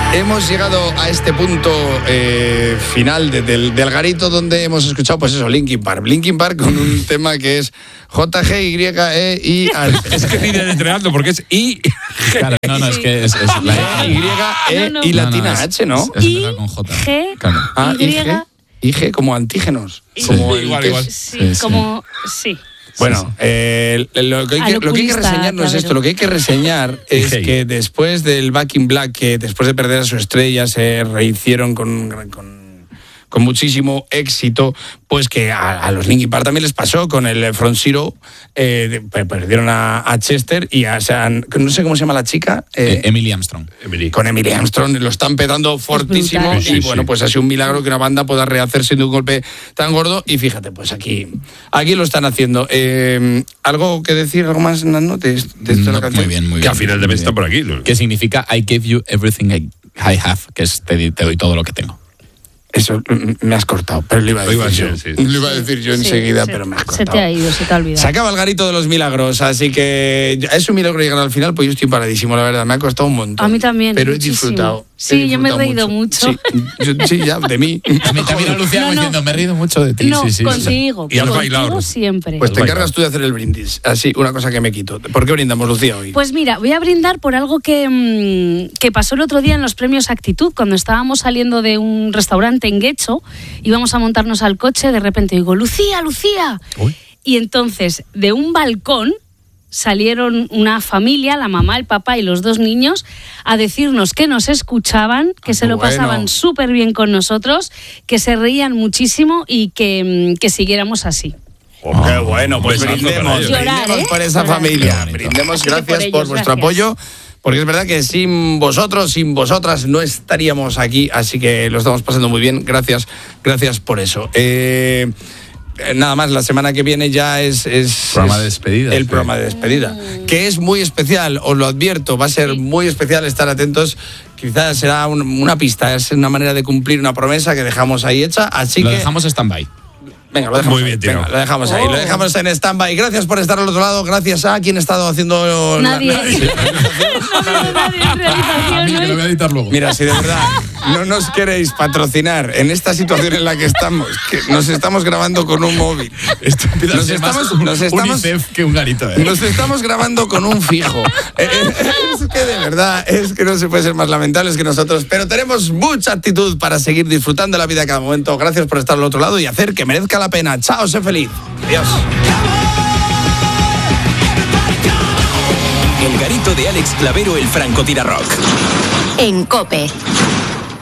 Hemos llegado a este punto final del garito donde hemos escuchado, pues eso, Linkin Park. Linkin Park con un tema que es J-G-Y-E-I. Es que ni deletreando porque es I. Claro, no, es que es la Y-E y latina H, ¿no? Es con J. G, Ah, Y, IG como antígenos. Sí. Como Igual. sí, Sí, sí. como sí. Bueno, lo que hay que reseñar no es esto, lo que hay que reseñar es que después del Back in Black, que después de perder a su estrella se rehicieron con muchísimo éxito, pues que a los Linkin Park también les pasó con el Front Zero, perdieron a Chester y no sé cómo se llama la chica. Emily Armstrong. Con Emily Armstrong lo están petando fortísimo y bueno, pues ha sido un milagro que una banda pueda rehacerse de un golpe tan gordo y fíjate, pues aquí lo están haciendo. ¿Algo que decir, algo más en las notas de esta canción? Muy bien. Que a final de mes está por aquí. ¿Qué significa I gave you everything I have? Que es te doy todo lo que tengo. Eso me has cortado, pero lo iba a decir yo enseguida, pero me has cortado. Se te ha ido, se te ha olvidado. Se acaba el garito de los milagros, así que es un milagro llegar al final, pues yo estoy paradísimo, la verdad, me ha costado un montón. A mí también. Pero muchísimo. he disfrutado. Sí, yo me he reído mucho. Sí, ya, de mí. También a Lucía diciendo, me he reído mucho de ti. No, sí. contigo. Y has bailado. Contigo siempre. Pues te encargas tú de hacer el brindis, así, una cosa que me quito. ¿Por qué brindamos, Lucía, hoy? Pues mira, voy a brindar por algo que pasó el otro día en los premios Actitud, cuando estábamos saliendo de un restaurante en Guecho, íbamos a montarnos al coche, de repente digo, Lucía. Uy. Y entonces, de un balcón, salieron una familia, la mamá, el papá y los 2 niños, a decirnos que nos escuchaban, que se lo pasaban súper bien con nosotros, que se reían muchísimo y que siguiéramos así. Qué bueno, pues brindemos por esa familia. Brindemos, gracias por vuestro apoyo. Porque es verdad que sin vosotros, sin vosotras, no estaríamos aquí, así que lo estamos pasando muy bien. Gracias por eso. Nada más, la semana que viene ya es programa de despedida. El programa de despedida, que es muy especial, os lo advierto, va a ser muy especial, estar atentos. Quizás será una pista, es una manera de cumplir una promesa que dejamos ahí hecha, así lo que... dejamos stand-by. Venga, lo dejamos. Muy bien, tío. Venga, lo dejamos ahí, lo dejamos en stand-by. Gracias por estar al otro lado, gracias a quien ha estado haciendo... Nadie. Nadie en A mí, que lo voy a editar luego. Mira, si de verdad no nos queréis patrocinar en esta situación en la que estamos, que nos estamos grabando con un móvil. Esto empieza a ser más UNICEF que un garito. Nos estamos grabando con un fijo. Es que de verdad, es que no se puede ser más lamentables que nosotros, pero tenemos mucha actitud para seguir disfrutando la vida a cada momento. Gracias por estar al otro lado y hacer que merezca la pena. Chao, sé feliz. Adiós. El garito de Alex Clavero, el francotirador. En COPE.